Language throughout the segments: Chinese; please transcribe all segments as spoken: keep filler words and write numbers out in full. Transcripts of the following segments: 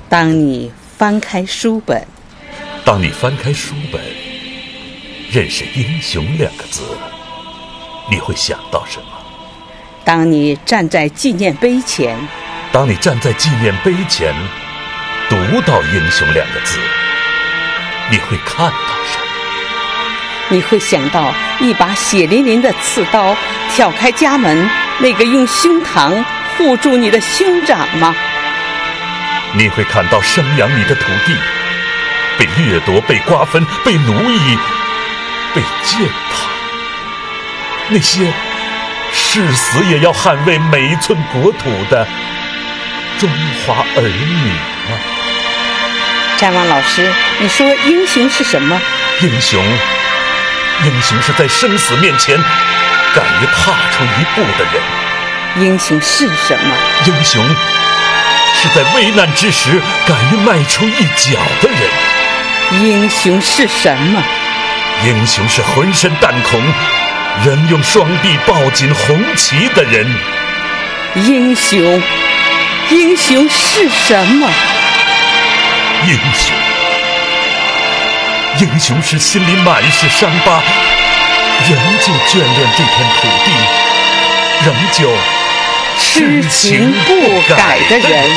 当你翻开书本， 当你翻开书本，认识英雄两个字，你会想到什么？ 当你站在纪念碑前， 当你站在纪念碑前，读到英雄两个字，你会看到什么？ 你会想到一把血淋淋的刺刀挑开家门，那个用胸膛护住你的兄长吗？ 你会看到生养你的土地被掠夺、被瓜分、被奴役、被践踏，那些誓死也要捍卫每一寸国土的中华儿女吗？ 詹王老师，你说英雄是什么？ 英雄英雄是在生死面前敢于踏出一步的人。 英雄是什么？ 英雄是在危难之时敢于迈出一脚的人。 英雄是什么？ 英雄是浑身弹孔仍用双臂抱紧红旗的人。 英雄英雄是什么？ 英雄英雄是心里满是伤疤，仍旧眷恋这片土地，仍旧痴情不改的人。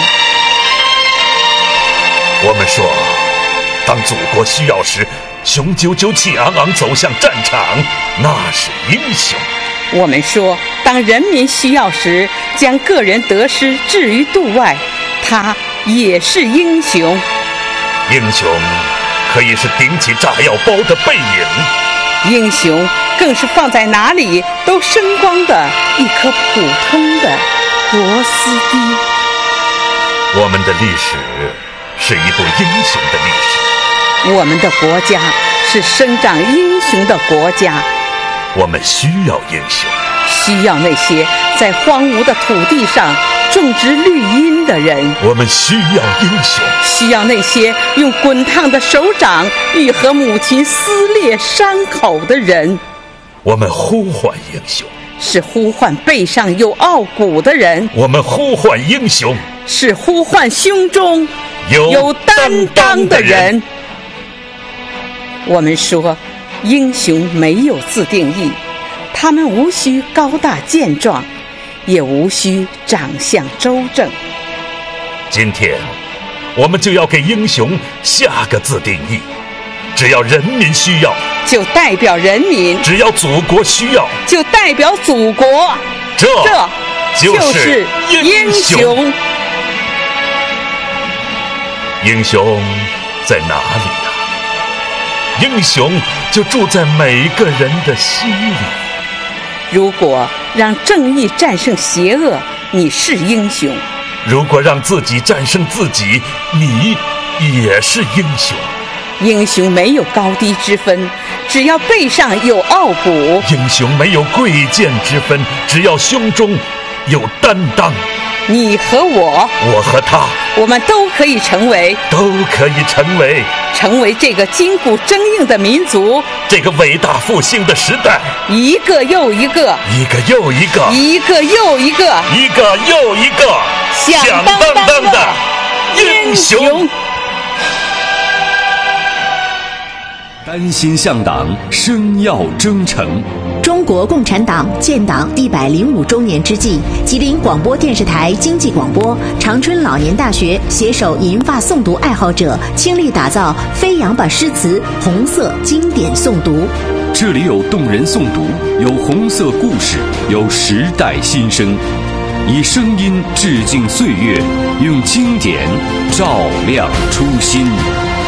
我们说，当祖国需要时，雄赳赳气昂昂走向战场，那是英雄。 我们说，当人民需要时，将个人得失置于度外，他也是英雄。 英雄可以是顶起炸药包的背影， 英雄更是放在哪里都生光的一颗普通的螺丝钉。 我们的历史是一部英雄的历史， 我们的国家是生长英雄的国家。 我们需要英雄， 需要那些在荒芜的土地上种植绿荫的人。 我们需要英雄， 需要那些用滚烫的手掌愈合母亲撕裂伤口的人。 我们呼唤英雄， 是呼唤背上有傲骨的人。 我们呼唤英雄， 是呼唤胸中有有担当的人。我们说，英雄没有自定义，他们无需高大健壮，也无需长相周正。 今天我们就要给英雄下个自定义，只要人民需要， 就代表人民； 只要祖国需要， 就代表祖国。 这这就是英雄。 英雄在哪里呀？英雄就住在每个人的心里。 如果让正义战胜邪恶，你是英雄； 如果让自己战胜自己，你也是英雄。 英雄没有高低之分，只要背上有傲骨； 英雄没有贵贱之分，只要胸中有担当。 你和我， 我和他， 我们都可以成为， 都可以成为， 成为这个筋骨铮硬的民族， 这个伟大复兴的时代， 一个又一个， 一个又一个， 一个又一个， 一个又一个响当当的英雄。 丹心向党，生要征程。 中国共产党建党一百零五周年之际，吉林广播电视台经济广播、长春老年大学携手银发诵读爱好者，倾力打造“飞扬吧诗词”红色经典诵读。 这里有动人诵读，有红色故事，有时代新声，以声音致敬岁月，用经典照亮初心。